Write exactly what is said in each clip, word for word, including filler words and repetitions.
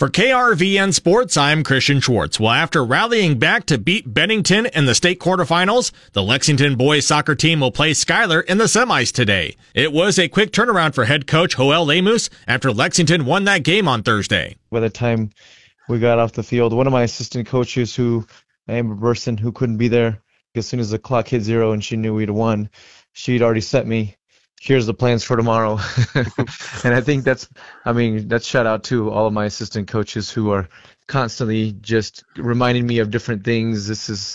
For K R V N Sports, I'm Christian Schwartz. Well, after rallying back to beat Bennington in the state quarterfinals, the Lexington boys soccer team will play Schuyler in the semis today. It was a quick turnaround for head coach Joel Lemus after Lexington won that game on Thursday. By the time we got off the field, one of my assistant coaches, who Amber Burson, who couldn't be there, as soon as the clock hit zero and she knew we'd won, she'd already set me, here's the plans for tomorrow. And I think that's, I mean, that's shout out to all of my assistant coaches who are constantly just reminding me of different things. This is,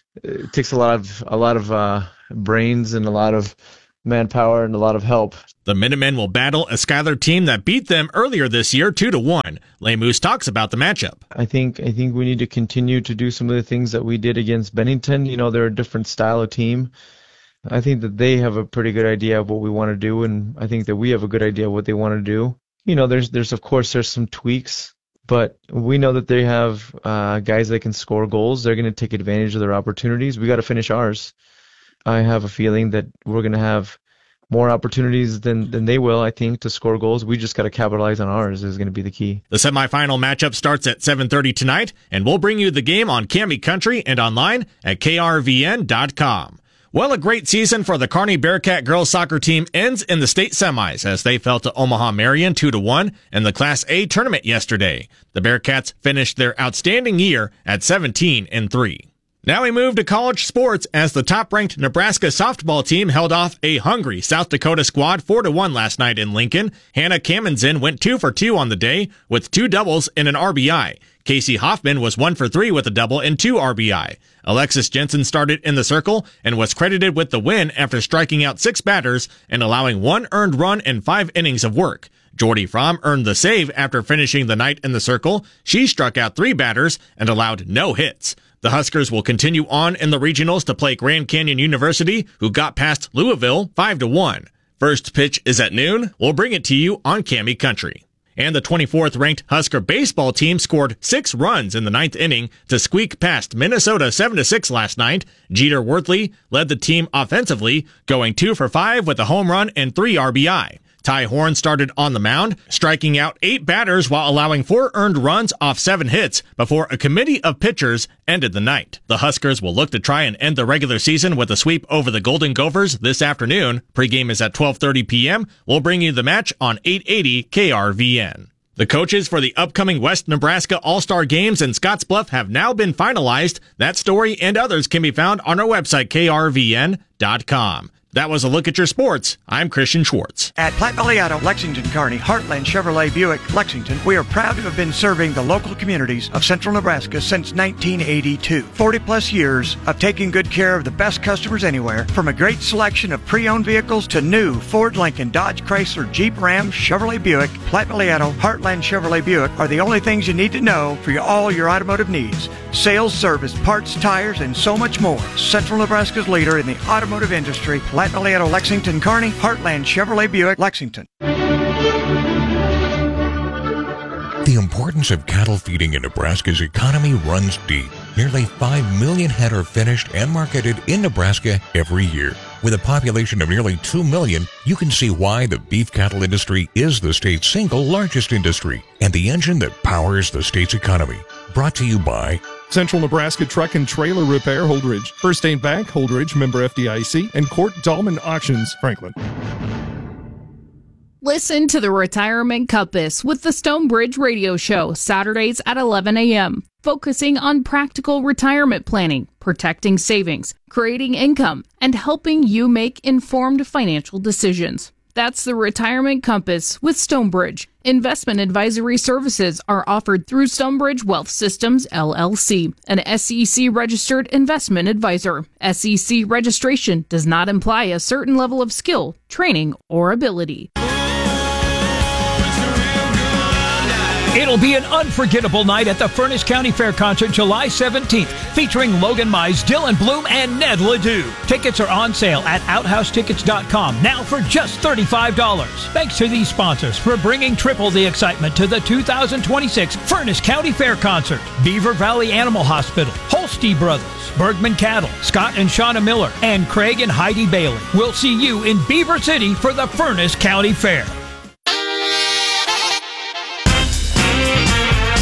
it takes a lot of, a lot of uh, brains and a lot of manpower and a lot of help. The Minutemen will battle a Schuyler team that beat them earlier this year two to one. Lemus talks about the matchup. I think I think we need to continue to do some of the things that we did against Bennington. You know, they're a different style of team. I think that they have a pretty good idea of what we want to do, and I think that we have a good idea of what they want to do. You know, there's there's of course there's some tweaks, but we know that they have uh, guys that can score goals. They're going to take advantage of their opportunities. We got to finish ours. I have a feeling that we're going to have more opportunities than, than they will, I think, to score goals. We just got to capitalize on ours is going to be the key. The semifinal matchup starts at seven thirty tonight, and we'll bring you the game on Cami Country and online at K R V N dot com. Well, a great season for the Kearney Bearcat girls soccer team ends in the state semis as they fell to Omaha Marion two to one in the Class A tournament yesterday. The Bearcats finished their outstanding year at seventeen and three. Now we move to college sports as the top-ranked Nebraska softball team held off a hungry South Dakota squad four to one last night in Lincoln. Hannah Kamenzen went two for two on the day with two doubles and an R B I. Casey Hoffman was one for three with a double and two R B I. Alexis Jensen started in the circle and was credited with the win after striking out six batters and allowing one earned run and five innings of work. Jordy Fromm earned the save after finishing the night in the circle. She struck out three batters and allowed no hits. The Huskers will continue on in the regionals to play Grand Canyon University, who got past Louisville five to one. First pitch is at noon. We'll bring it to you on Cami Country. And the twenty-fourth ranked Husker baseball team scored six runs in the ninth inning to squeak past Minnesota seven to six last night. Jeter Worthley led the team offensively, going two for five with a home run and three R B I. Ty Horn started on the mound, striking out eight batters while allowing four earned runs off seven hits before a committee of pitchers ended the night. The Huskers will look to try and end the regular season with a sweep over the Golden Gophers this afternoon. Pregame is at twelve thirty p.m. We'll bring you the match on eight eighty K R V N. The coaches for the upcoming West Nebraska All-Star Games in Scottsbluff have now been finalized. That story and others can be found on our website, K R V N dot com. That was a look at your sports. I'm Christian Schwartz. At Platte Valley Auto, Lexington, Kearney, Heartland Chevrolet Buick, Lexington, we are proud to have been serving the local communities of central Nebraska since nineteen eighty-two. forty plus years of taking good care of the best customers anywhere, from a great selection of pre-owned vehicles to new Ford, Lincoln, Dodge, Chrysler, Jeep, Ram, Chevrolet Buick. Platte Valley Auto, Heartland Chevrolet Buick are the only things you need to know for your, all your automotive needs. Sales, service, parts, tires, and so much more. Central Nebraska's leader in the automotive industry, Platte Valley Auto, Lexington, Kearney, Heartland Chevrolet Buick, Lexington. The importance of cattle feeding in Nebraska's economy runs deep. Nearly five million head are finished and marketed in Nebraska every year. With a population of nearly two million, you can see why the beef cattle industry is the state's single largest industry and the engine that powers the state's economy. Brought to you by Central Nebraska Truck and Trailer Repair, Holdridge, First State Bank, Holdridge, member F D I C, and Court Dahlman Auctions, Franklin. Listen to the Retirement Compass with the Stonebridge Radio Show, Saturdays at eleven a.m., focusing on practical retirement planning, protecting savings, creating income, and helping you make informed financial decisions. That's the Retirement Compass with Stonebridge. Investment advisory services are offered through Stonebridge Wealth Systems, L L C, an S E C-registered investment advisor. S E C registration does not imply a certain level of skill, training, or ability. It'll be an unforgettable night at the Furnace County Fair Concert July seventeenth, featuring Logan Mize, Dylan Bloom, and Ned Ledoux. Tickets are on sale at outhouse tickets dot com now for just thirty-five dollars. Thanks to these sponsors for bringing triple the excitement to the two thousand twenty-six Furnace County Fair Concert. Beaver Valley Animal Hospital, Holste Brothers, Bergman Cattle, Scott and Shauna Miller, and Craig and Heidi Bailey. We'll see you in Beaver City for the Furnace County Fair.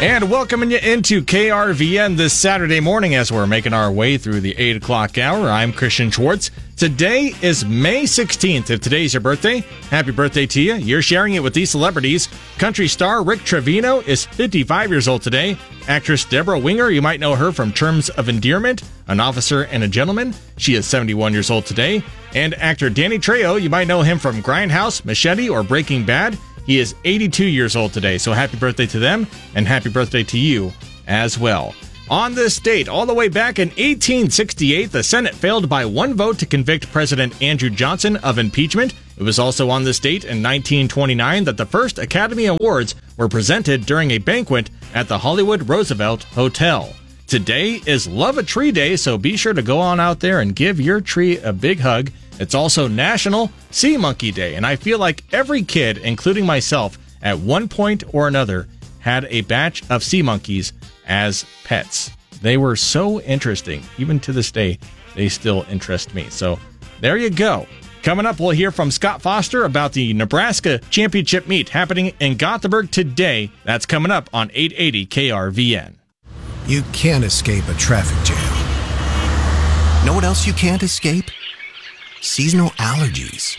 And welcoming you into K R V N this Saturday morning as we're making our way through the eight o'clock hour. I'm Christian Schwartz. Today is May sixteenth. If today's your birthday, happy birthday to you. You're sharing it with these celebrities. Country star Rick Trevino is fifty-five years old today. Actress Deborah Winger, you might know her from Terms of Endearment, An Officer and a Gentleman. She is seventy-one years old today. And actor Danny Trejo, you might know him from Grindhouse, Machete, or Breaking Bad. He is eighty-two years old today, so happy birthday to them, and happy birthday to you as well. On this date, all the way back in eighteen sixty-eight, the Senate failed by one vote to convict President Andrew Johnson of impeachment. It was also on this date in nineteen twenty-nine that the first Academy Awards were presented during a banquet at the Hollywood Roosevelt Hotel. Today is Love a Tree Day, so be sure to go on out there and give your tree a big hug. It's also National Sea Monkey Day, and I feel like every kid, including myself, at one point or another, had a batch of sea monkeys as pets. They were so interesting. Even to this day, they still interest me. So there you go. Coming up, we'll hear from Scott Foster about the Nebraska Championship meet happening in Gothenburg today. That's coming up on eight eighty K R V N. You can't escape a traffic jam. Know what else you can't escape? Seasonal allergies.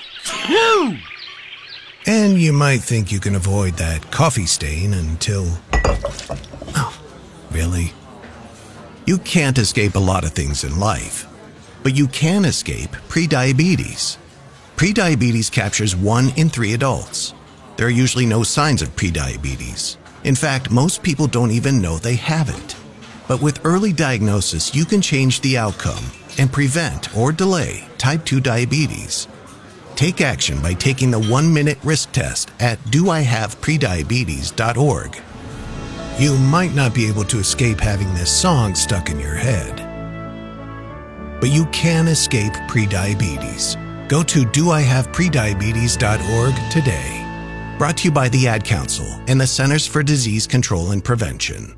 And you might think you can avoid that coffee stain until... Oh, really? You can't escape a lot of things in life, but you can escape prediabetes. Prediabetes captures one in three adults. There are usually no signs of prediabetes. In fact, most people don't even know they have it. But with early diagnosis, you can change the outcome and prevent or delay type two diabetes. Take action by taking the one-minute risk test at do I have prediabetes dot org. You might not be able to escape having this song stuck in your head, but you can escape prediabetes. Go to do I have prediabetes dot org today. Brought to you by the Ad Council and the Centers for Disease Control and Prevention.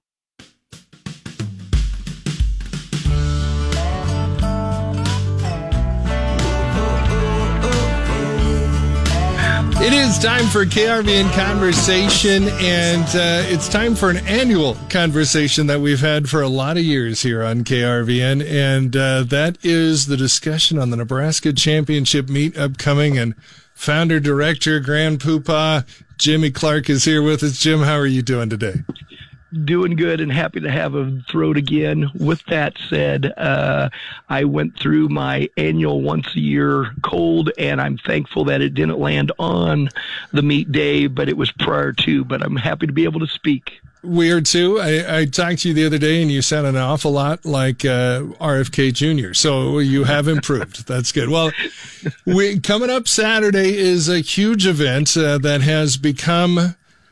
It is time for K R V N Conversation, and uh, it's time for an annual conversation that we've had for a lot of years here on K R V N, and uh, that is the discussion on the Nebraska Championship meet upcoming, and founder, director, grand poobah, Jimmy Clark is here with us. Jim, how are you doing today? Doing good and happy to have a throat again. With that said, uh, I went through my annual once a year cold, and I'm thankful that it didn't land on the meet day, but it was prior to, but I'm happy to be able to speak. We are too. I, I talked to you the other day, and you sound an awful lot like uh, R F K Junior So you have improved. That's good. Well, we, coming up Saturday is a huge event uh, that has become,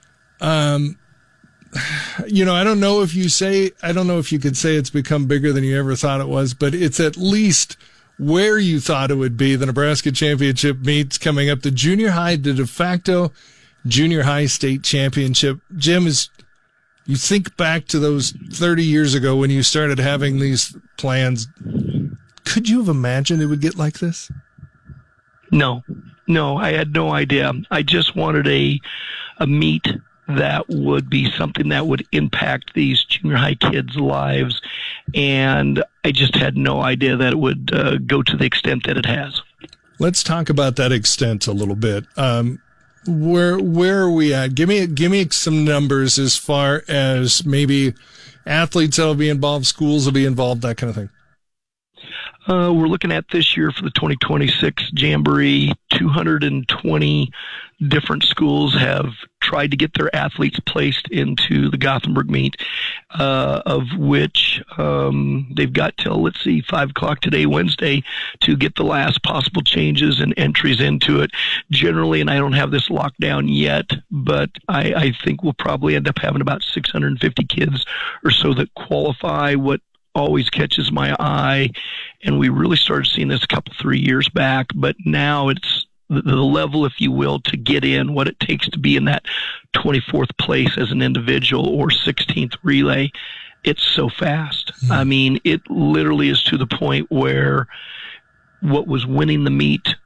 um, you know, I don't know if you say, I don't know if you could say it's become bigger than you ever thought it was, but it's at least where you thought it would be. The Nebraska Championship meets coming up. The junior high, the de facto junior high state championship. Jim, is you think back to those thirty years ago when you started having these plans, could you have imagined it would get like this? No, no, I had no idea. I just wanted a, a meet that would be something that would impact these junior high kids' lives. And I just had no idea that it would uh, go to the extent that it has. Let's talk about that extent a little bit. Um, Where where are we at? Give me give me some numbers as far as maybe athletes that'll be involved, schools will be involved, that kind of thing. Uh, we're looking at this year for the twenty twenty-six Jamboree, two hundred twenty different schools have tried to get their athletes placed into the Gothenburg meet, uh, of which um, they've got till, let's see, five o'clock today, Wednesday, to get the last possible changes and entries into it. Generally, and I don't have this locked down yet, but I, I think we'll probably end up having about six hundred fifty kids or so that qualify. What always catches my eye, and we really started seeing this a couple, three years back, but now it's the, the level, if you will, to get in, what it takes to be in that twenty-fourth place as an individual or sixteenth relay. It's so fast. Mm-hmm. I mean, it literally is to the point where what was winning the meet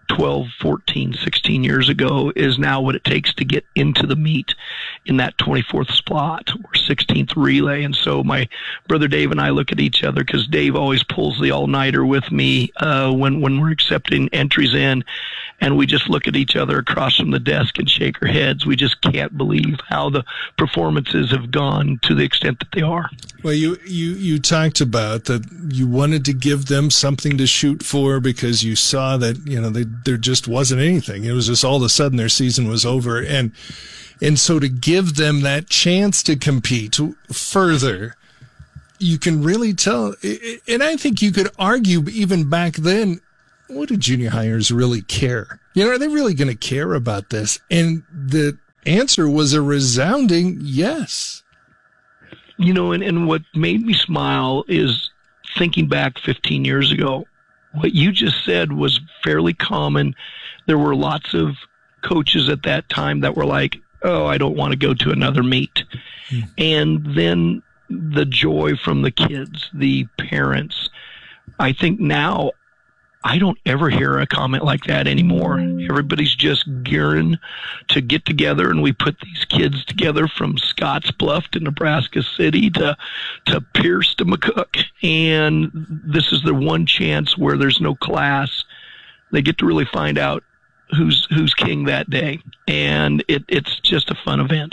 twelve, fourteen, sixteen years ago is now what it takes to get into the meet in that twenty-fourth spot or sixteenth relay. And so my brother Dave and I look at each other, because Dave always pulls the all-nighter with me uh, when, when we're accepting entries in, and we just look at each other across from the desk and shake our heads. We just can't believe how the performances have gone to the extent that they are. Well, you, you, you talked about that you wanted to give them something to shoot for because you saw that, you know, they, there just wasn't anything. It was just all of a sudden their season was over. And, and so to give them that chance to compete further, you can really tell. And I think you could argue even back then, what do junior hires really care? You know, are they really going to care about this? And the answer was a resounding yes. You know, and, and what made me smile is thinking back fifteen years ago, what you just said was fairly common. There were lots of coaches at that time that were like, oh, I don't want to go to another meet. Hmm. And then the joy from the kids, the parents. I think now I don't ever hear a comment like that anymore. Everybody's just gearing to get together, and we put these kids together from Scotts Bluff to Nebraska City to to Pierce to McCook. And this is the one chance where there's no class. They get to really find out who's who's king that day. And it, it's just a fun event.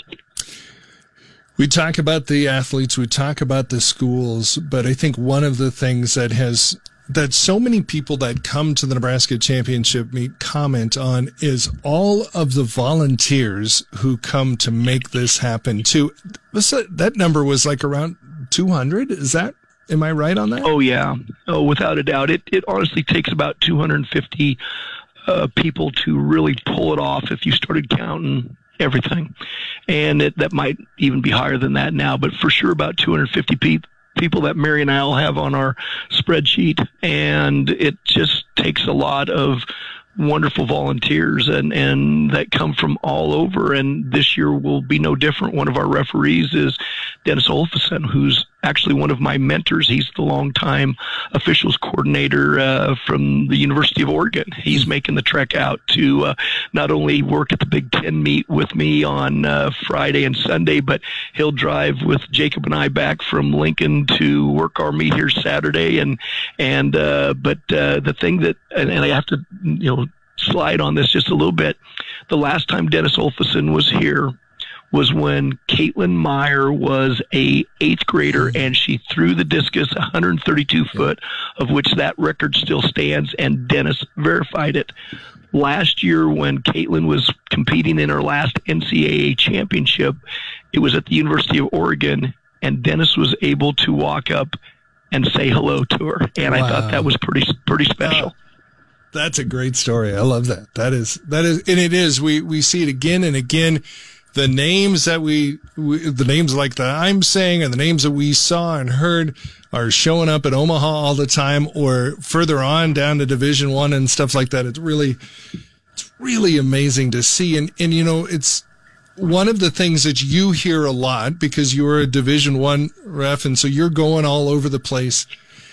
We talk about the athletes, we talk about the schools, but I think one of the things that has that so many people that come to the Nebraska Championship meet comment on is all of the volunteers who come to make this happen too. That number was like around two hundred. Is that, am I right on that? Oh yeah. Oh, without a doubt. It, it honestly takes about two hundred fifty uh, people to really pull it off if you started counting everything. And it, that might even be higher than that now, but for sure about two hundred fifty people. people that Mary and I all have on our spreadsheet. And it just takes a lot of wonderful volunteers and, and that come from all over. And this year will be no different. One of our referees is Dennis Olfesen, who's actually one of my mentors. He's the longtime officials coordinator uh, from the University of Oregon. He's making the trek out to uh, not only work at the Big Ten meet with me on uh, Friday and Sunday, but he'll drive with Jacob and I back from Lincoln to work our meet here Saturday. And and uh, but uh, the thing that, and, and I have to, you know, slide on this just a little bit. The last time Dennis Olfesen was here was when Caitlin Meyer was a eighth grader, and she threw the discus one hundred thirty-two foot, of which that record still stands, and Dennis verified it. Last year, when Caitlin was competing in her last N C double A championship, it was at the University of Oregon, and Dennis was able to walk up and say hello to her, and wow. I thought that was pretty pretty special. Wow. That's a great story. I love that. That is that is, and it is. We we see it again and again. The names that we, we, the names like that I'm saying, and the names that we saw and heard are showing up at Omaha all the time, or further on down to Division One and stuff like that. It's really, it's really amazing to see. And, and, you know, it's one of the things that you hear a lot because you're a Division One ref. And so you're going all over the place,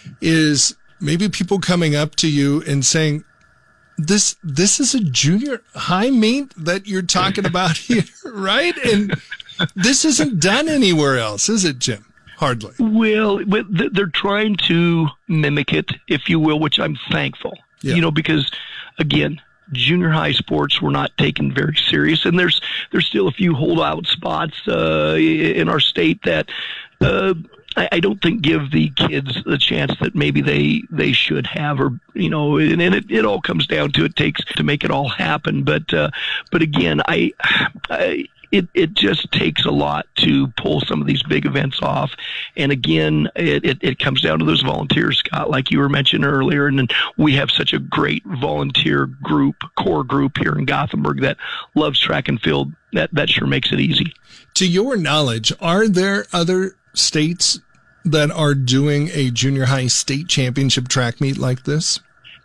is maybe people coming up to you and saying, This this is a junior high meet that you're talking about here, right? And this isn't done anywhere else, is it, Jim? Hardly. Well, they're trying to mimic it, if you will, which I'm thankful. Yeah. You know, because, again, junior high sports were not taken very serious, and there's there's still a few holdout spots uh, in our state that uh, I, I don't think give the kids the chance that maybe they they should have, or you know, and, and it, it all comes down to it takes to make it all happen. But uh, but again, I. I It it just takes a lot to pull some of these big events off. And again, it, it, it comes down to those volunteers, Scott, like you were mentioning earlier. And then we have such a great volunteer group, core group here in Gothenburg that loves track and field. That, that sure makes it easy. To your knowledge, are there other states that are doing a junior high state championship track meet like this?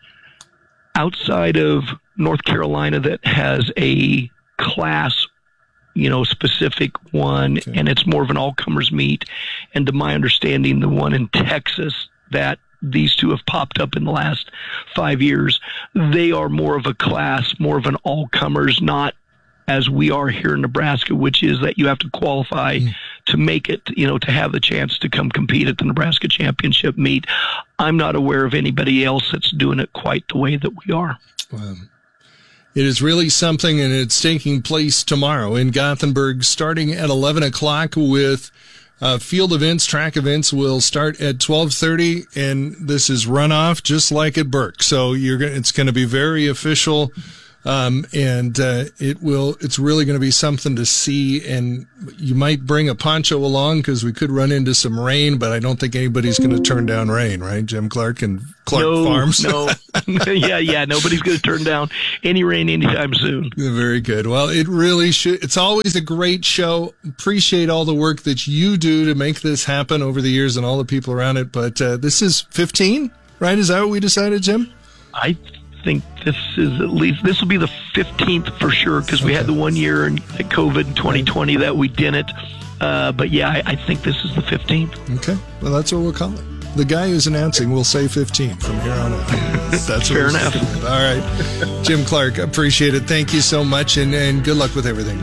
Outside of North Carolina that has a class you know, specific one, okay. And it's more of an all-comers meet. And to my understanding, the one in Texas that these two have popped up in the last five years. They are more of a class, more of an all-comers, not as we are here in Nebraska, which is that you have to qualify mm. to make it, you know, to have the chance to come compete at the Nebraska Championship meet. I'm not aware of anybody else that's doing it quite the way that we are. Wow. It is really something, and it's taking place tomorrow in Gothenburg, starting at eleven o'clock with uh, field events. Track events will start at twelve thirty, and this is runoff just like at Burke. So you're gonna, it's going to be very official. Um, and, uh, it will, it's really going to be something to see, and you might bring a poncho along because we could run into some rain, but I don't think anybody's going to turn down rain, right? Jim Clark and Clark no, Farms. No, yeah, yeah. Nobody's going to turn down any rain anytime soon. Very good. Well, it really should. It's always a great show. Appreciate all the work that you do to make this happen over the years and all the people around it. But, uh, this is fifteen, right? Is that what we decided, Jim? I I think this is at least, this will be the fifteenth for sure, because we okay. had the one year in COVID in twenty twenty right. that we didn't. Uh, but yeah, I, I think this is the fifteenth. Okay. Well, that's what we'll call it. The guy who's announcing will say fifteen from here on out. That's fair enough. All right. Jim Clark, appreciate it. Thank you so much, and, and good luck with everything.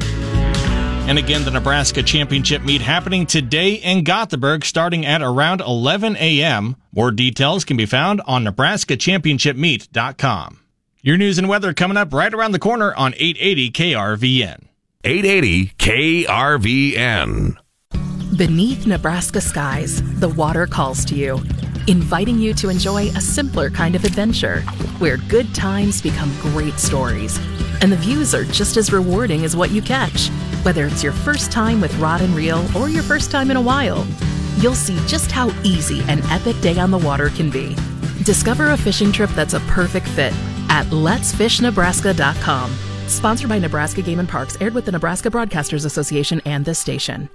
And again, the Nebraska Championship meet happening today in Gothenburg starting at around eleven a.m. More details can be found on Nebraska Championship Meet dot com. Your news and weather coming up right around the corner on eight eighty K R V N. eight eighty K R V N. Beneath Nebraska skies, the water calls to you, inviting you to enjoy a simpler kind of adventure where good times become great stories. And the views are just as rewarding as what you catch. Whether it's your first time with rod and reel or your first time in a while, you'll see just how easy an epic day on the water can be. Discover a fishing trip that's a perfect fit at lets fish nebraska dot com. Sponsored by Nebraska Game and Parks, aired with the Nebraska Broadcasters Association and this station.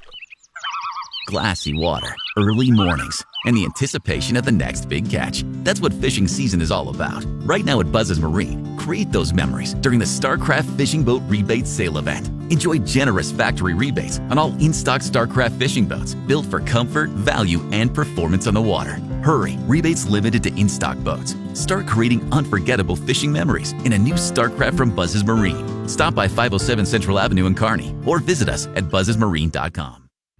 Glassy water, early mornings, and the anticipation of the next big catch. That's what fishing season is all about. Right now at Buzz's Marine, create those memories during the StarCraft Fishing Boat Rebate Sale event. Enjoy generous factory rebates on all in-stock StarCraft fishing boats built for comfort, value, and performance on the water. Hurry, rebates limited to in-stock boats. Start creating unforgettable fishing memories in a new StarCraft from Buzz's Marine. Stop by five oh seven Central Avenue in Kearney or visit us at buzzes marine dot com.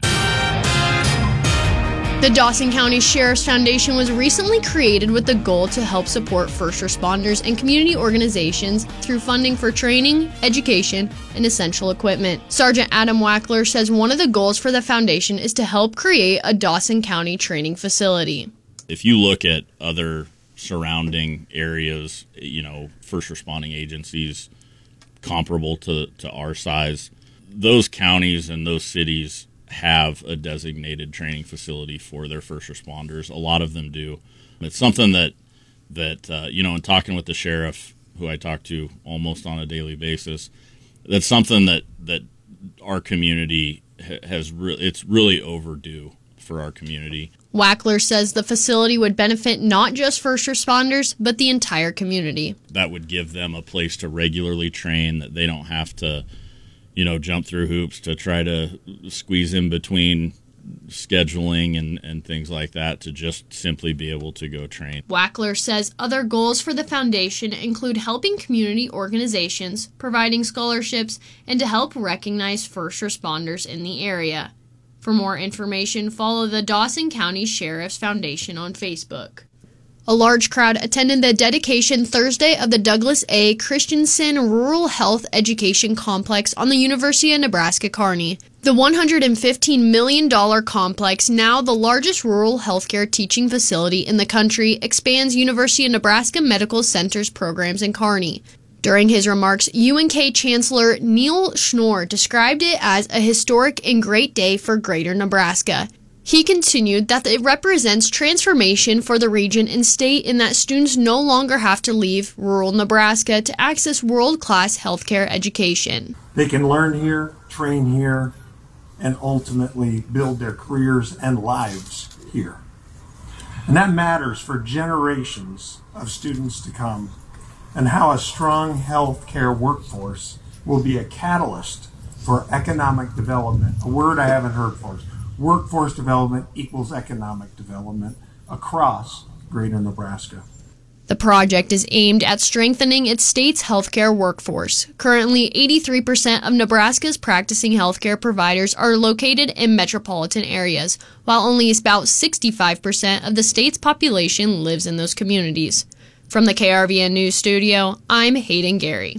The Dawson County Sheriff's Foundation was recently created with the goal to help support first responders and community organizations through funding for training, education, and essential equipment. Sergeant Adam Wackler says one of the goals for the foundation is to help create a Dawson County training facility. If you look at other surrounding areas, you know, first responding agencies comparable to, to our size, those counties and those cities have a designated training facility for their first responders. A lot of them do. It's something that, that uh, you know, in talking with the sheriff, who I talk to almost on a daily basis, that's something that, that our community has re- it's really overdue for our community. Wackler says the facility would benefit not just first responders, but the entire community. That would give them a place to regularly train, that they don't have to, you know, jump through hoops to try to squeeze in between scheduling and, and things like that, to just simply be able to go train. Wackler says other goals for the foundation include helping community organizations, providing scholarships, and to help recognize first responders in the area. For more information, follow the Dawson County Sheriff's Foundation on Facebook. A large crowd attended the dedication Thursday of the Douglas A. Christensen Rural Health Education Complex on the University of Nebraska-Kearney. The one hundred fifteen million dollars complex, now the largest rural healthcare teaching facility in the country, expands University of Nebraska Medical Center's programs in Kearney. During his remarks, U N K Chancellor Neil Schnorr described it as a historic and great day for Greater Nebraska. He continued that it represents transformation for the region and state in that students no longer have to leave rural Nebraska to access world-class healthcare education. They can learn here, train here, and ultimately build their careers and lives here. And that matters for generations of students to come, and how a strong healthcare workforce will be a catalyst for economic development, a word I haven't heard for. Workforce development equals economic development across greater Nebraska. The project is aimed at strengthening its state's healthcare workforce. Currently, eighty-three percent of Nebraska's practicing healthcare providers are located in metropolitan areas, while only about sixty-five percent of the state's population lives in those communities. From the K R V N News Studio, I'm Hayden Gary.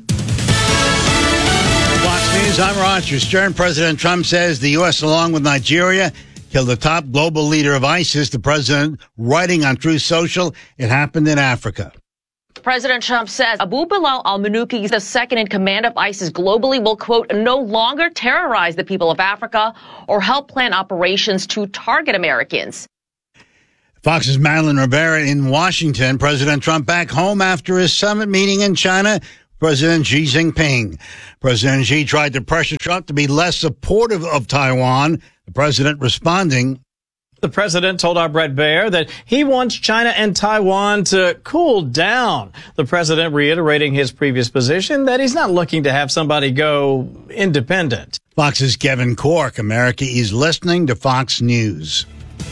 Fox News, I'm Roger Stern. President Trump says the U S, along with Nigeria, killed the top global leader of ISIS. The president writing on Truth Social, it happened in Africa. President Trump says Abu Bilal al-Manuki, the second in command of ISIS globally, will, quote, no longer terrorize the people of Africa or help plan operations to target Americans. Fox's Madeline Rivera in Washington. President Trump back home after his summit meeting in China. President Xi Jinping. President Xi tried to pressure Trump to be less supportive of Taiwan. The president responding. The president told our Brett Baer that he wants China and Taiwan to cool down. The president reiterating his previous position that he's not looking to have somebody go independent. Fox's Kevin Cork. America is listening to Fox News.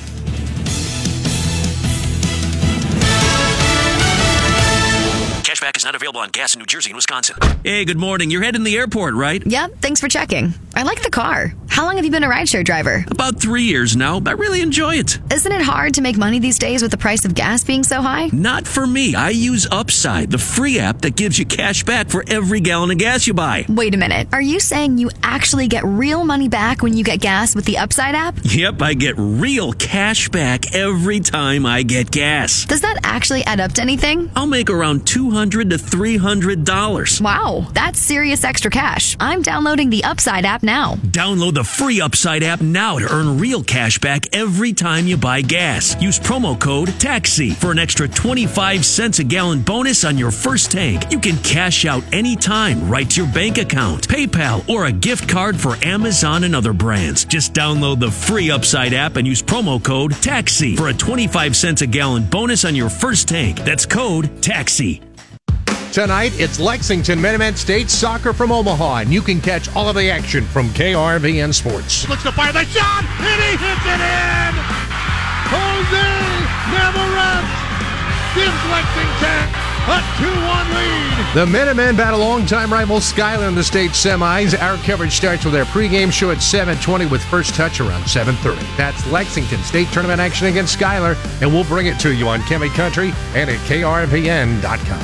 Cashback is not available on gas in New Jersey and Wisconsin. Hey, good morning. You're heading to the airport, right? Yep, thanks for checking. I like the car. How long have you been a rideshare driver? About three years now. I really enjoy it. Isn't it hard to make money these days with the price of gas being so high? Not for me. I use Upside, the free app that gives you cash back for every gallon of gas you buy. Wait a minute. Are you saying you actually get real money back when you get gas with the Upside app? Yep, I get real cash back every time I get gas. Does that actually add up to anything? I'll make around two hundred to three hundred dollars. Wow, that's serious extra cash. I'm downloading the Upside app now. Download the free Upside app now to earn real cash back every time you buy gas. Use promo code TAXI for an extra twenty-five cents a gallon bonus on your first tank. You can cash out anytime right to your bank account, PayPal, or a gift card for Amazon and other brands. Just download the free Upside app and use promo code TAXI for a twenty-five cents a gallon bonus on your first tank. That's code TAXI. Tonight, it's Lexington Minutemen State Soccer from Omaha, and you can catch all of the action from K R V N Sports. Looks to fire the shot, and he hits it in! Jose Navarrete gives Lexington a two one lead. The Minutemen battle longtime rival Schuyler in the state semis. Our coverage starts with our pregame show at seven twenty with first touch around seven thirty. That's Lexington State Tournament action against Schuyler, and we'll bring it to you on Kemi Country and at K R V N dot com.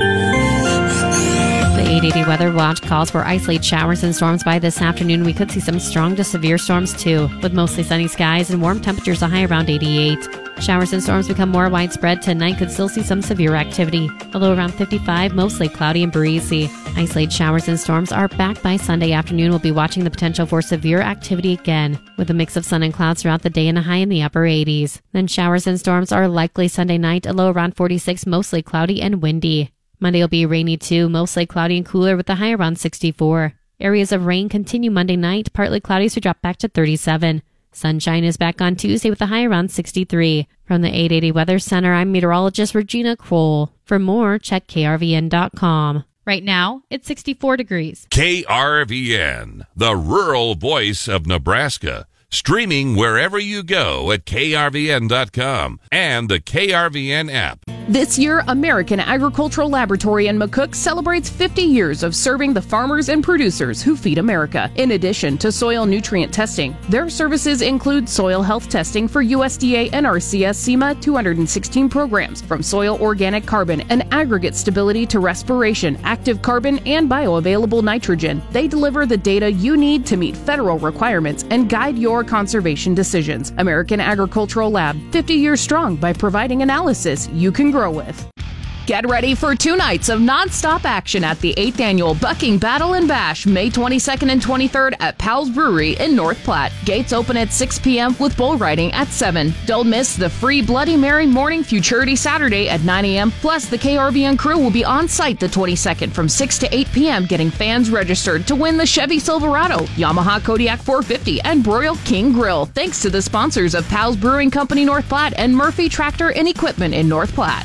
The eight eighty Weather Watch calls for isolated showers and storms by this afternoon. We could see some strong to severe storms too, with mostly sunny skies and warm temperatures, a high around eighty-eight. Showers and storms become more widespread tonight. Could still see some severe activity, although around fifty-five, mostly cloudy and breezy. Isolated showers and storms are back by Sunday afternoon. We'll be watching the potential for severe activity again, with a mix of sun and clouds throughout the day and a high in the upper eighties. Then showers and storms are likely Sunday night, a low around forty-six, mostly cloudy and windy. Monday will be rainy too, mostly cloudy and cooler with a high around sixty-four. Areas of rain continue Monday night, partly cloudy, so drop back to thirty-seven. Sunshine is back on Tuesday with a high around sixty-three. From the eight eighty Weather Center, I'm meteorologist Regina Kroll. For more, check K R V N dot com. Right now, it's sixty-four degrees. K R V N, the rural voice of Nebraska. Streaming wherever you go at K R V N dot com and the K R V N app. This year, American Agricultural Laboratory in McCook celebrates fifty years of serving the farmers and producers who feed America. In addition to soil nutrient testing, their services include soil health testing for U S D A N R C S SEMA two hundred sixteen programs, from soil organic carbon and aggregate stability to respiration, active carbon, and bioavailable nitrogen. They deliver the data you need to meet federal requirements and guide your conservation decisions. American Agricultural Lab, fifty years strong by providing analysis you can grow with. Get ready for two nights of non-stop action at the eighth Annual Bucking Battle and Bash, May twenty-second and twenty-third at Powell's Brewery in North Platte. Gates open at six p.m. with bull riding at seven. Don't miss the free Bloody Mary Morning Futurity Saturday at nine a.m. Plus, the K R V N crew will be on site the twenty-second from six to eight p.m. getting fans registered to win the Chevy Silverado, Yamaha Kodiak four fifty, and Broil King Grill. Thanks to the sponsors of Powell's Brewing Company North Platte and Murphy Tractor and Equipment in North Platte.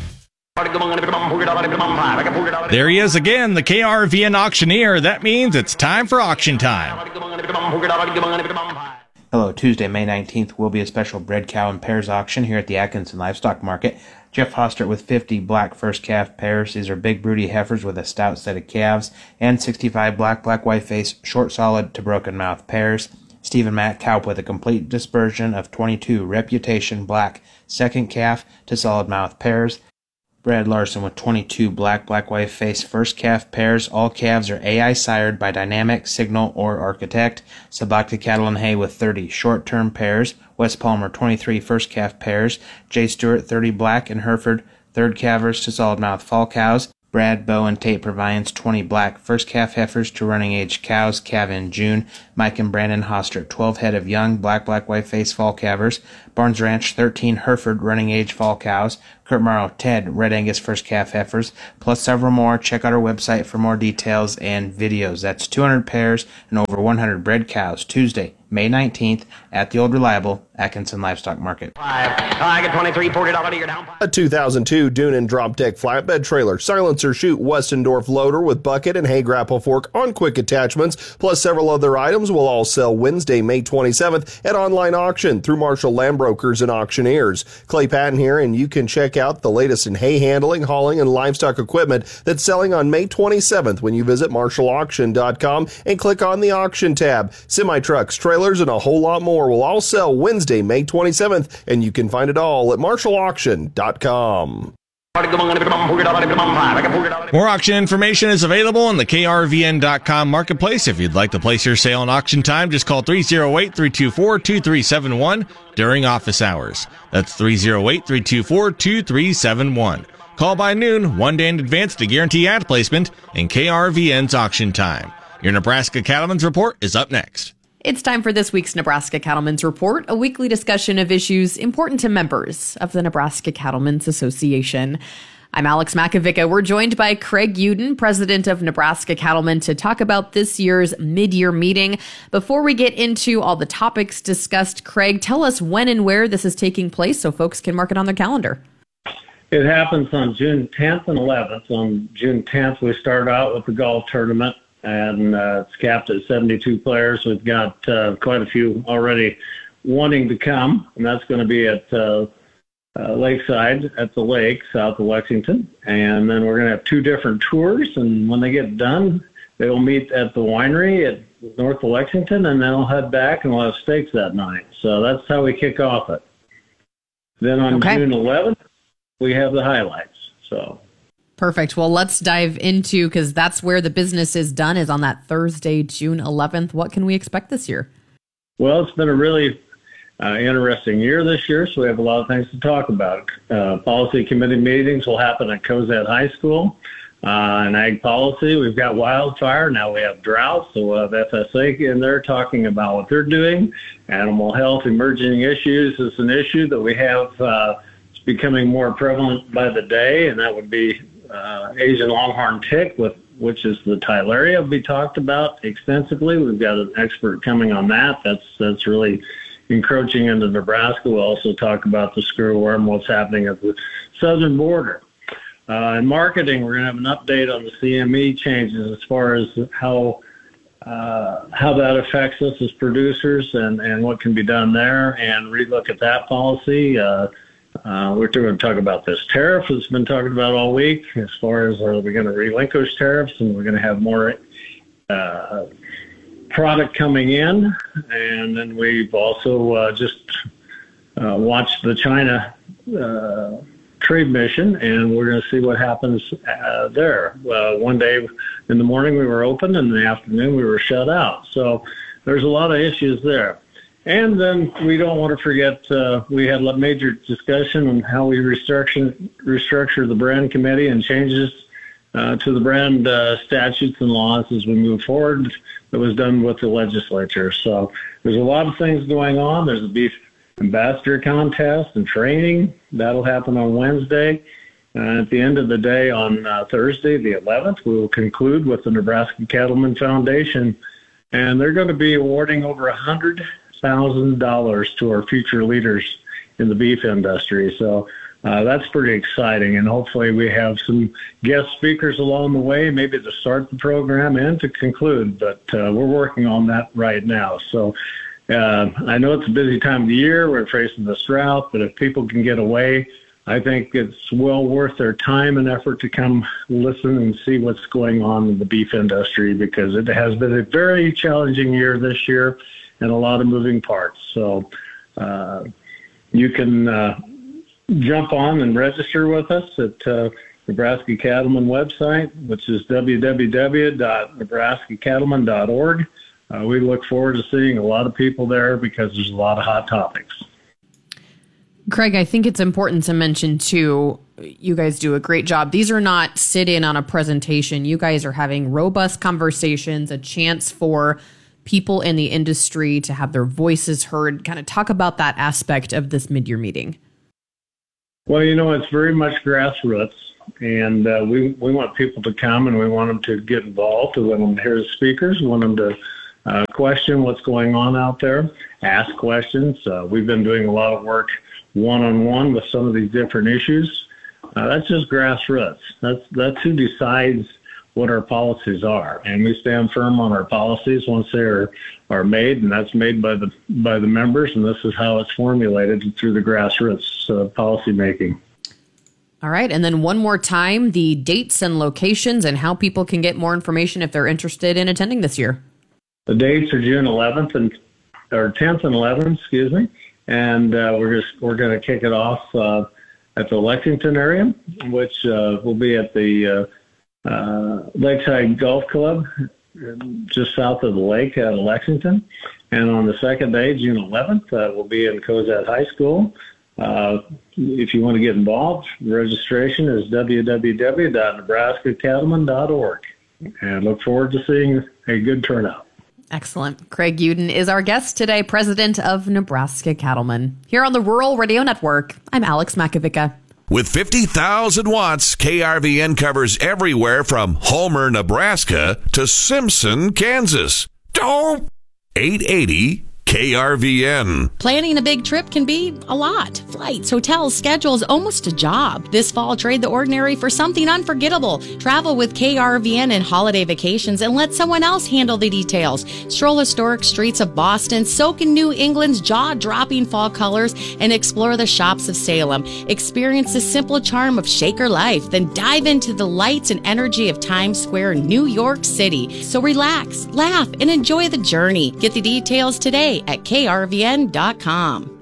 There he is again, the K R V N auctioneer. That means it's time for auction time. Hello, Tuesday, May nineteenth will be a special bred cow and pairs auction here at the Atkinson Livestock Market. Jeff Hostert with fifty black first calf pairs. These are big broody heifers with a stout set of calves, and sixty-five black, black, white face, short solid to broken mouth pairs. Stephen Matt Kaup with a complete dispersion of twenty-two Reputation black second calf to solid mouth pairs. Brad Larson with twenty-two black, black, white face first calf pairs. All calves are A I sired by Dynamic, Signal, or Architect. Sabakta Cattle and Hay with thirty short-term pairs. Wes Palmer, twenty-three first calf pairs. Jay Stewart, thirty black and Hereford, third calvers to solid mouth fall cows. Brad, Bow, and Tate Proviance, twenty black first calf heifers to running age cows, calve in June. Mike and Brandon Hostert, twelve head of young black, black, white face fall calvers. Barnes Ranch, thirteen Hereford running age fall cows. Kurt Morrow, Ted, Red Angus first calf heifers, plus several more. Check out our website for more details and videos. That's two hundred pairs and over one hundred bred cows, Tuesday, May nineteenth, at the Old Reliable, Atkinson Livestock Market. I get twenty-three, forty dollars to your down. A two thousand two Doonan drop deck flatbed trailer, silencer chute Westendorf loader with bucket and hay grapple fork on quick attachments, plus several other items will all sell Wednesday, May twenty-seventh at online auction through Marshall Land Brokers and Auctioneers. Clay Patton here, and you can check out the latest in hay handling, hauling, and livestock equipment that's selling on May twenty-seventh when you visit marshall auction dot com and click on the auction tab. Semi-trucks, trailers, and a whole lot more will all sell Wednesday, May twenty-seventh, and you can find it all at marshall auction dot com. More auction information is available on the K R V N dot com marketplace. If you'd like to place your sale in auction time, just call three oh eight, three two four, two three seven one during office hours. That's three oh eight, three two four, two three seven one. Call by noon, one day in advance to guarantee ad placement in K R V N's auction time. Your Nebraska Cattlemen's Report is up next. It's time for this week's Nebraska Cattlemen's Report, a weekly discussion of issues important to members of the Nebraska Cattlemen's Association. I'm Alex Makovica. We're joined by Craig Uden, president of Nebraska Cattlemen, to talk about this year's mid-year meeting. Before we get into all the topics discussed, Craig, tell us when and where this is taking place so folks can mark it on their calendar. It happens on June tenth and eleventh. On June tenth, we start out with the golf tournament, and uh, it's capped at seventy-two players. We've got uh, quite a few already wanting to come, and that's going to be at uh, uh, Lakeside at the lake south of Lexington. And then we're going to have two different tours, and when they get done, they will meet at the winery at north of Lexington, and then they'll head back and we'll have steaks that night. So that's how we kick off it. Then on okay. June eleventh, we have the highlights. So. Perfect. Well, let's dive into, because that's where the business is done, is on that Thursday, June eleventh. What can we expect this year? Well, it's been a really uh, interesting year this year, so we have a lot of things to talk about. Uh, policy committee meetings will happen at Cozad High School. Uh, in ag policy, we've got wildfire. Now we have drought, so we'll have F S A in there talking about what they're doing. Animal health, emerging issues is an issue that we have. Uh, it's becoming more prevalent by the day, and that would be Uh, Asian longhorn tick, with which is the Tyleria, will be talked about extensively. We've got an expert coming on that. That's that's really encroaching into Nebraska. We'll also talk about the screwworm, what's happening at the southern border. Uh, in marketing, we're going to have an update on the C M E changes as far as how uh, how that affects us as producers and, and what can be done there, and relook at that policy. Uh, Uh, we're going to talk about this tariff that's been talked about all week, as far as are we going to relinquish tariffs, and we're going to have more uh, product coming in. And then we've also uh, just uh, watched the China uh, trade mission, and we're going to see what happens uh, there. Uh, one day in the morning we were open, and in the afternoon we were shut out. So there's a lot of issues there. And then we don't want to forget, uh, we had a major discussion on how we restructure, restructure the brand committee and changes uh, to the brand uh, statutes and laws as we move forward. That was done with the legislature. So there's a lot of things going on. There's a beef ambassador contest and training. That'll happen on Wednesday. Uh, at the end of the day on uh, Thursday, the eleventh, we will conclude with the Nebraska Cattlemen Foundation. And they're going to be awarding over a hundred thousand dollars to our future leaders in the beef industry. So uh, that's pretty exciting, and hopefully we have some guest speakers along the way, maybe to start the program and to conclude, but uh, we're working on that right now. So uh, I know it's a busy time of the year. We're facing this drought, but if people can get away, I think it's well worth their time and effort to come listen and see what's going on in the beef industry, because it has been a very challenging year this year and a lot of moving parts. So uh, you can uh, jump on and register with us at uh, Nebraska Cattlemen website, which is w w w dot nebraska cattlemen dot org. Uh, we look forward to seeing a lot of people there because there's a lot of hot topics. Craig, I think it's important to mention, too, you guys do a great job. These are not sit-in on a presentation. You guys are having robust conversations, a chance for people in the industry to have their voices heard. Kind of talk about that aspect of this mid-year meeting. Well, you know, it's very much grassroots, and uh, we, we want people to come, and we want them to get involved. We want them to hear the speakers. We want them to uh, question what's going on out there, ask questions. Uh, we've been doing a lot of work one-on-one with some of these different issues. Uh, that's just grassroots. That's that's who decides what our policies are, and we stand firm on our policies once they are, are made, and that's made by the by the members, and this is how it's formulated through the grassroots uh, policy making. All right, and then one more time, the dates and locations and how people can get more information if they're interested in attending this year. The dates are June eleventh and or tenth and eleventh, excuse me. And uh, we're just we're going to kick it off uh, at the Lexington area, which uh, will be at the uh, uh, Lakeside Golf Club, just south of the lake out of Lexington. And on the second day, June eleventh, uh, we'll be in Cozad High School. Uh, if you want to get involved, registration is w w w dot nebraska cattlemen dot org. And look forward to seeing a good turnout. Excellent. Craig Uden is our guest today, president of Nebraska Cattlemen. Here on the Rural Radio Network, I'm Alex Makovica. With fifty thousand watts, K R V N covers everywhere from Homer, Nebraska to Simpson, Kansas. Dope! eight eighty K R V N. Planning a big trip can be a lot. Flights, hotels, schedules, almost a job. This fall, trade the ordinary for something unforgettable. Travel with K R V N and holiday vacations and let someone else handle the details. Stroll historic streets of Boston, soak in New England's jaw-dropping fall colors, and explore the shops of Salem. Experience the simple charm of Shaker life, then dive into the lights and energy of Times Square, New York City. So relax, laugh, and enjoy the journey. Get the details today at K R V N dot com.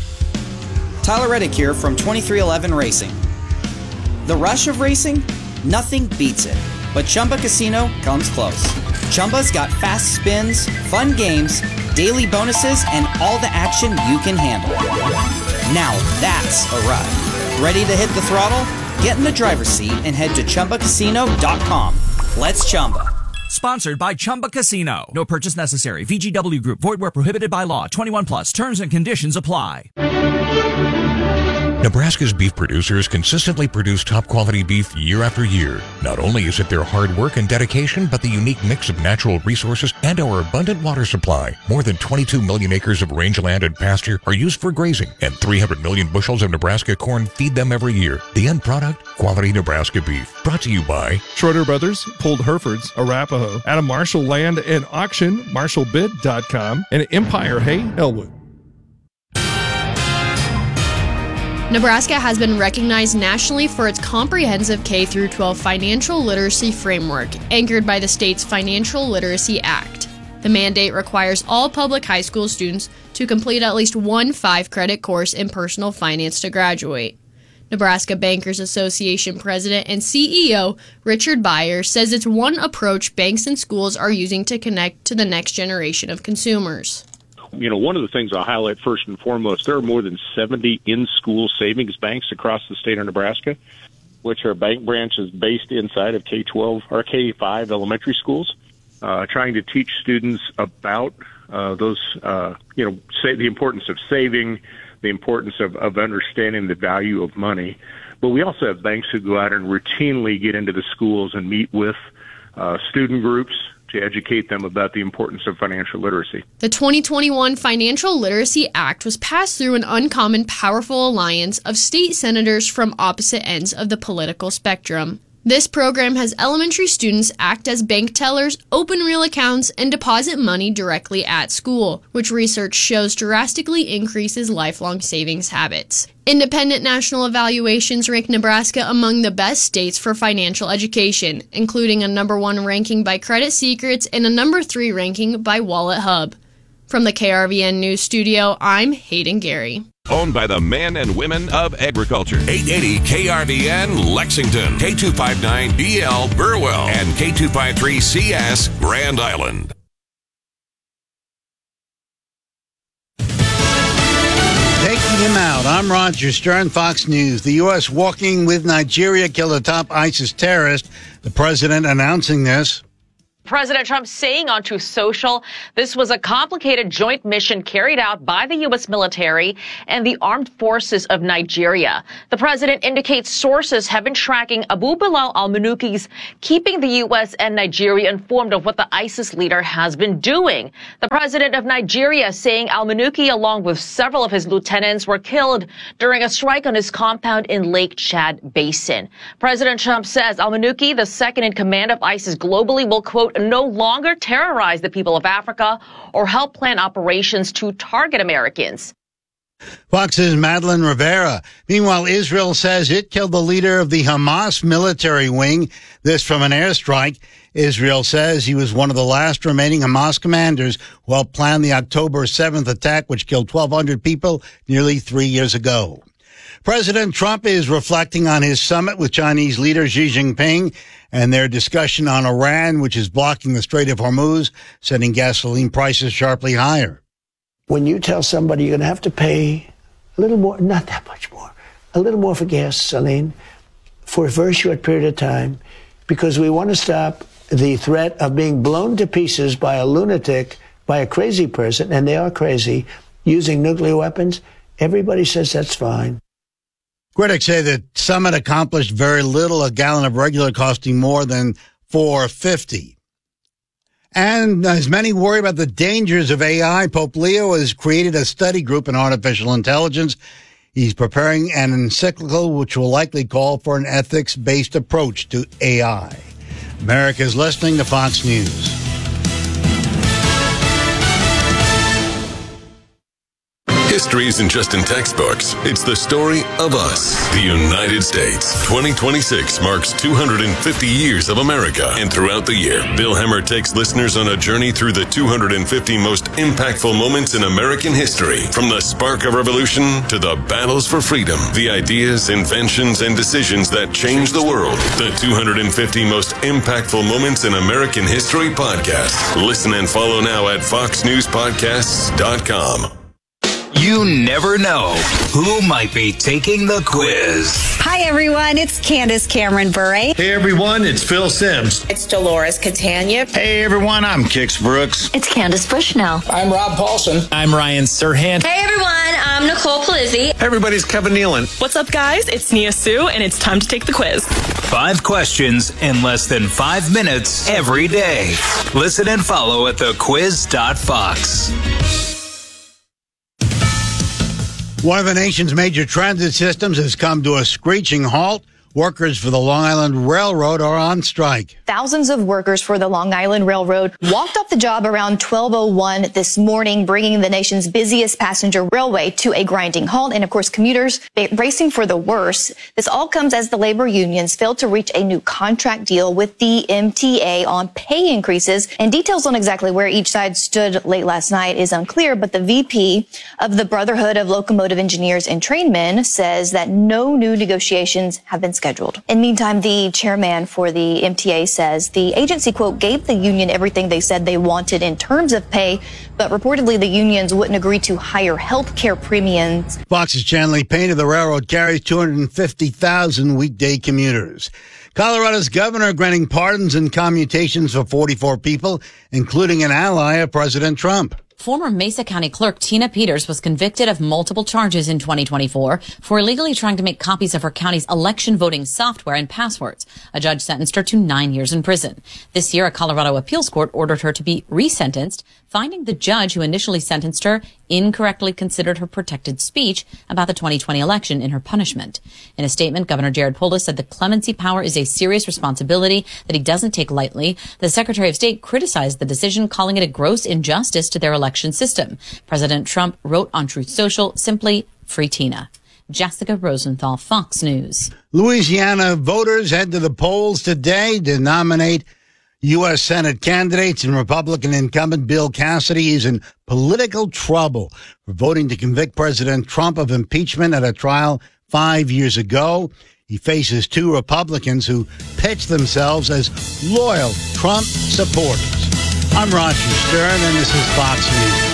Tyler Reddick here from twenty-three eleven Racing. The rush of racing? Nothing beats it. But Chumba Casino comes close. Chumba's got fast spins, fun games, daily bonuses, and all the action you can handle. Now that's a ride. Ready to hit the throttle? Get in the driver's seat and head to Chumba Casino dot com. Let's Chumba. Sponsored by Chumba Casino. No purchase necessary. V G W Group. Void where prohibited by law. twenty-one plus. Terms and conditions apply. Nebraska's beef producers consistently produce top-quality beef year after year. Not only is it their hard work and dedication, but the unique mix of natural resources and our abundant water supply. More than twenty-two million acres of rangeland and pasture are used for grazing, and three hundred million bushels of Nebraska corn feed them every year. The end product? Quality Nebraska beef. Brought to you by Schroeder Brothers, Pulled Herefords, Arapahoe, Adam Marshall Land and Auction, marshall bid dot com, and Empire Hay, Elwood. Nebraska has been recognized nationally for its comprehensive K through twelve financial literacy framework, anchored by the state's Financial Literacy Act. The mandate requires all public high school students to complete at least one five-credit course in personal finance to graduate. Nebraska Bankers Association President and C E O Richard Beyer says it's one approach banks and schools are using to connect to the next generation of consumers. You know, one of the things I'll highlight first and foremost, there are more than seventy in-school savings banks across the state of Nebraska, which are bank branches based inside of K twelve or K five elementary schools, uh, trying to teach students about uh, those, uh, you know, say the importance of saving, the importance of, of understanding the value of money. But we also have banks who go out and routinely get into the schools and meet with uh, student groups to educate them about the importance of financial literacy. The twenty twenty-one Financial Literacy Act was passed through an uncommon powerful alliance of state senators from opposite ends of the political spectrum. This program has elementary students act as bank tellers, open real accounts, and deposit money directly at school, which research shows drastically increases lifelong savings habits. Independent national evaluations rank Nebraska among the best states for financial education, including a number one ranking by Credit Secrets and a number three ranking by Wallet Hub. From the K R V N News Studio, I'm Hayden Gary. Owned by the men and women of agriculture. eight eighty K R V N Lexington, K two fifty-nine B L Burwell, and K two fifty-three C S Grand Island. Taking him out. I'm Roger Stern, Fox News. The U S walking with Nigeria killed a top ISIS terrorist. The president announcing this. President Trump saying on Truth Social, this was a complicated joint mission carried out by the U S military and the armed forces of Nigeria. The president indicates sources have been tracking Abu Bilal al-Manuki's, keeping the U S and Nigeria informed of what the ISIS leader has been doing. The president of Nigeria saying al-Manuki, along with several of his lieutenants, were killed during a strike on his compound in Lake Chad Basin. President Trump says al-Manuki, the second in command of ISIS globally, will, quote, no longer terrorize the people of Africa or help plan operations to target Americans. Fox's Madeline Rivera. Meanwhile, Israel says it killed the leader of the Hamas military wing. This from an airstrike. Israel says he was one of the last remaining Hamas commanders who helped plan the October seventh attack, which killed twelve hundred people nearly three years ago. President Trump is reflecting on his summit with Chinese leader Xi Jinping and their discussion on Iran, which is blocking the Strait of Hormuz, sending gasoline prices sharply higher. When you tell somebody you're going to have to pay a little more, not that much more, a little more for gasoline for a very short period of time, because we want to stop the threat of being blown to pieces by a lunatic, by a crazy person, and they are crazy, using nuclear weapons, everybody says that's fine. Critics say the summit accomplished very little, a gallon of regular costing more than four dollars and fifty cents. And as many worry about the dangers of A I, Pope Leo has created a study group in artificial intelligence. He's preparing an encyclical which will likely call for an ethics-based approach to A I. America's listening to Fox News. History isn't just in textbooks. It's the story of us, the United States. twenty twenty-six marks two hundred fifty years of America. And throughout the year, Bill Hemmer takes listeners on a journey through the two hundred fifty most impactful moments in American history. From the spark of revolution to the battles for freedom, the ideas, inventions, and decisions that changed the world. The two hundred fifty most impactful moments in American history podcast. Listen and follow now at fox news podcasts dot com. You never know who might be taking the quiz. Hi, everyone. It's Candace Cameron Bure. Hey, everyone. It's Phil Sims. It's Dolores Catania. Hey, everyone. I'm Kix Brooks. It's Candace Bushnell. I'm Rob Paulson. I'm Ryan Serhant. Hey, everyone. I'm Nicole Palizzi. Hey, everybody's Kevin Nealon. What's up, guys? It's Nia Sue, and it's time to take the quiz. Five questions in less than five minutes every day. Listen and follow at the quiz dot fox. One of the nation's major transit systems has come to a screeching halt. Workers for the Long Island Railroad are on strike. Thousands of workers for the Long Island Railroad walked off the job around twelve oh one this morning, bringing the nation's busiest passenger railway to a grinding halt. And, of course, commuters racing for the worst. This all comes as the labor unions failed to reach a new contract deal with the M T A on pay increases. And details on exactly where each side stood late last night is unclear, but the V P of the Brotherhood of Locomotive Engineers and Trainmen says that no new negotiations have been scheduled. Scheduled. In the meantime, the chairman for the M T A says the agency, quote, gave the union everything they said they wanted in terms of pay, but reportedly the unions wouldn't agree to higher health care premiums. Fox's Chanley Payne of the railroad carries two hundred fifty thousand weekday commuters. Colorado's governor granting pardons and commutations for forty-four people, including an ally of President Trump. Former Mesa County Clerk Tina Peters was convicted of multiple charges in twenty twenty-four for illegally trying to make copies of her county's election voting software and passwords. A judge sentenced her to nine years in prison. This year, a Colorado appeals court ordered her to be resentenced. finding the judge who initially sentenced her incorrectly considered her protected speech about the twenty twenty election in her punishment. In a statement, Governor Jared Polis said the clemency power is a serious responsibility that he doesn't take lightly. The Secretary of State criticized the decision, calling it a gross injustice to their election system. President Trump wrote on Truth Social, simply, "Free Tina." Jessica Rosenthal, Fox News. Louisiana voters head to the polls today to nominate U S Senate candidates, and Republican incumbent Bill Cassidy is in political trouble for voting to convict President Trump of impeachment at a trial five years ago. He faces two Republicans who pitch themselves as loyal Trump supporters. I'm Roger Stern, and this is Fox News.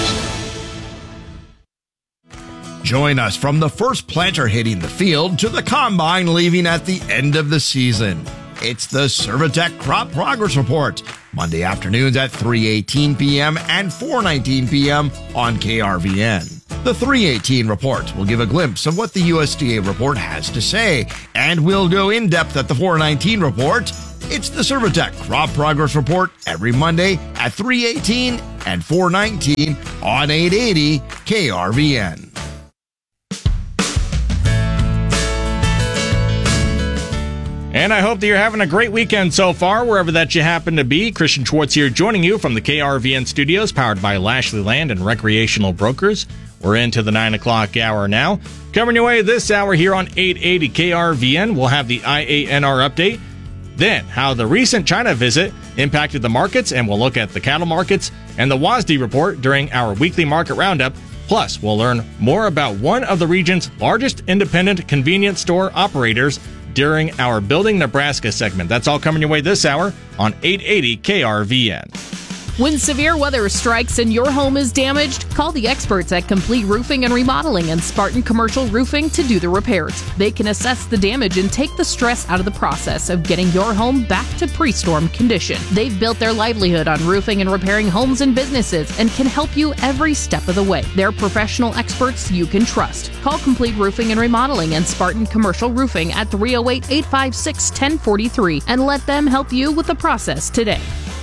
Join us from the first planter hitting the field to the combine leaving at the end of the season. It's the Servitec Crop Progress Report, Monday afternoons at three eighteen p.m. and four nineteen p.m. on K R V N. The three eighteen report will give a glimpse of what the U S D A report has to say, and we'll go in depth at the four nineteen report. It's the Servitec Crop Progress Report every Monday at three eighteen and four nineteen on eight eighty K R V N. And I hope that you're having a great weekend so far, wherever that you happen to be. Christian Schwartz here, joining you from the K R V N studios, powered by Lashley Land and Recreational Brokers. We're into the nine o'clock hour now. Coming your way this hour here on eight eighty K R V N, we'll have the I A N R update. Then, how the recent China visit impacted the markets, and we'll look at the cattle markets and the W A S D report during our weekly market roundup. Plus, we'll learn more about one of the region's largest independent convenience store operators during our Building Nebraska segment. That's all coming your way this hour on eight eighty K R V N. When severe weather strikes and your home is damaged, call the experts at Complete Roofing and Remodeling and Spartan Commercial Roofing to do the repairs. They can assess the damage and take the stress out of the process of getting your home back to pre-storm condition. They've built their livelihood on roofing and repairing homes and businesses and can help you every step of the way. They're professional experts you can trust. Call Complete Roofing and Remodeling and Spartan Commercial Roofing at three oh eight, eight five six, one oh four three and let them help you with the process today.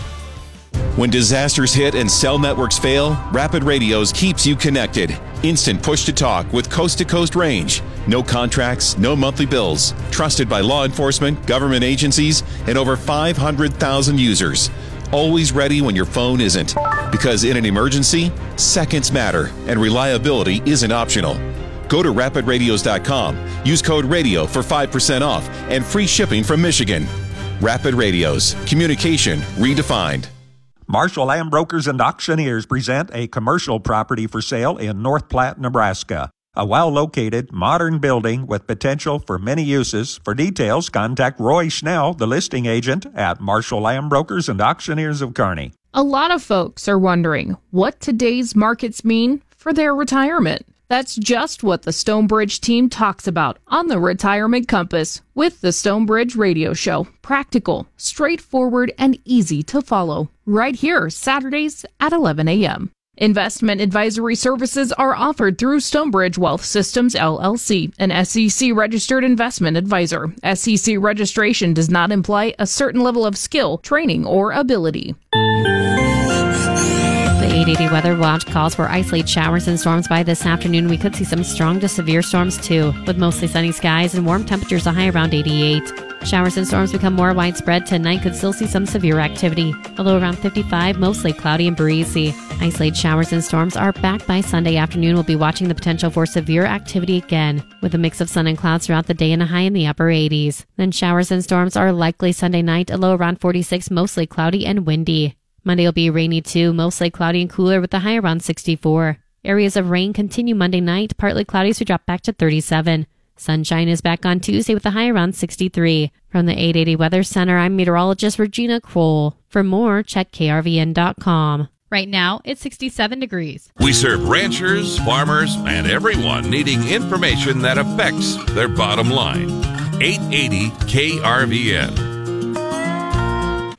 When disasters hit and cell networks fail, Rapid Radios keeps you connected. Instant push-to-talk with coast-to-coast range. No contracts, no monthly bills. Trusted by law enforcement, government agencies, and over five hundred thousand users. Always ready when your phone isn't. Because in an emergency, seconds matter, and reliability isn't optional. Go to rapid radios dot com. Use code RADIO for five percent off and free shipping from Michigan. Rapid Radios. Communication redefined. Marshall Land Brokers and Auctioneers present a commercial property for sale in North Platte, Nebraska. A well-located, modern building with potential for many uses. For details, contact Roy Schnell, the listing agent at Marshall Land Brokers and Auctioneers of Kearney. A lot of folks are wondering what today's markets mean for their retirement. That's just what the Stonebridge team talks about on the Retirement Compass with the Stonebridge Radio Show. Practical, straightforward, and easy to follow. Right here, Saturdays at eleven a.m. Investment advisory services are offered through Stonebridge Wealth Systems, L L C, an S E C-registered investment advisor. S E C registration does not imply a certain level of skill, training, or ability. The eight eighty Weather Watch calls for isolated showers and storms by this afternoon. We could see some strong to severe storms too, with mostly sunny skies and warm temperatures, a high around eighty-eight. Showers and storms become more widespread tonight. Could still see some severe activity, a low around fifty-five, mostly cloudy and breezy. Isolated showers and storms are back by Sunday afternoon. We'll be watching the potential for severe activity again, with a mix of sun and clouds throughout the day and a high in the upper eighties. Then showers and storms are likely Sunday night, a low around forty-six, mostly cloudy and windy. Monday will be rainy too, mostly cloudy and cooler with a high around sixty-four. Areas of rain continue Monday night, partly cloudy, so drop back to thirty-seven. Sunshine is back on Tuesday with a high around sixty-three. From the eight eighty Weather Center, I'm meteorologist Regina Kroll. For more, check K R V N dot com. Right now, it's sixty-seven degrees. We serve ranchers, farmers, and everyone needing information that affects their bottom line. eight eighty K R V N.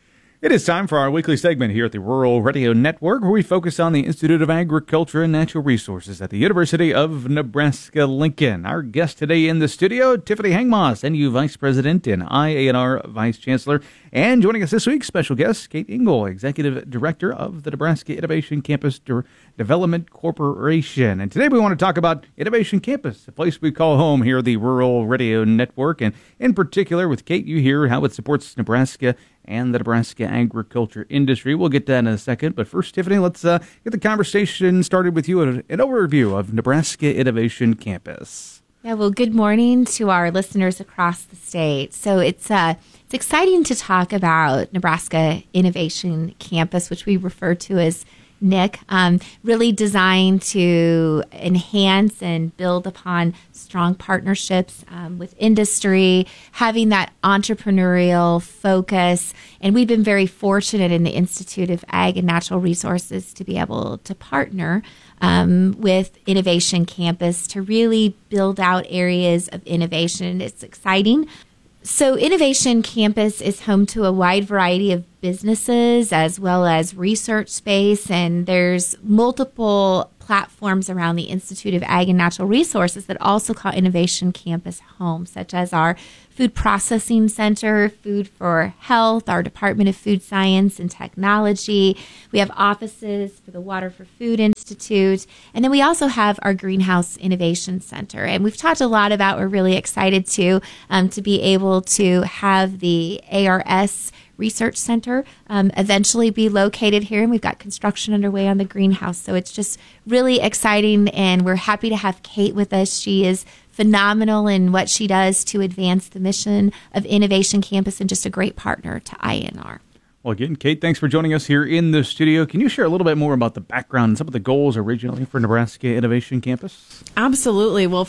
It is time for our weekly segment here at the Rural Radio Network, where we focus on the Institute of Agriculture and Natural Resources at the University of Nebraska-Lincoln. Our guest today in the studio, Tiffany Hangmoss, N U Vice President and I A N R Vice Chancellor. And joining us this week, special guest, Kate Engel, Executive Director of the Nebraska Innovation Campus De- Development Corporation. And today we want to talk about Innovation Campus, a place we call home here at the Rural Radio Network. And in particular, with Kate, you hear how it supports Nebraska and the Nebraska agriculture industry. We'll get to that in a second. But first, Tiffany, let's uh, get the conversation started with you, an overview of Nebraska Innovation Campus. Yeah, well, good morning to our listeners across the state. So it's uh, it's exciting to talk about Nebraska Innovation Campus, which we refer to as N I C, um, really designed to enhance and build upon strong partnerships um, with industry, having that entrepreneurial focus. And we've been very fortunate in the Institute of Ag and Natural Resources to be able to partner um, with Innovation Campus to really build out areas of innovation. It's exciting. So Innovation Campus is home to a wide variety of businesses as well as research space, and there's multiple platforms around the Institute of Ag and Natural Resources that also call Innovation Campus home, such as our Food Processing Center, Food for Health, our Department of Food Science and Technology. We have offices for the Water for Food Institute, and then we also have our Greenhouse Innovation Center. And we've talked a lot about, we're really excited to, um, to be able to have the A R S Research Center um, eventually be located here, and we've got construction underway on the greenhouse. So it's just really exciting, and we're happy to have Kate with us. She is phenomenal in what she does to advance the mission of Innovation Campus and just a great partner to I A N R. Well, again, Kate, thanks for joining us here in the studio. Can you share a little bit more about the background and some of the goals originally for Nebraska Innovation Campus? Absolutely. Well,